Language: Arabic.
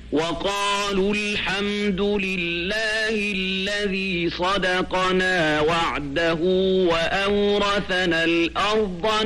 وقالوا الحمد لله الذي صدقنا وعده وأورثنا الأرض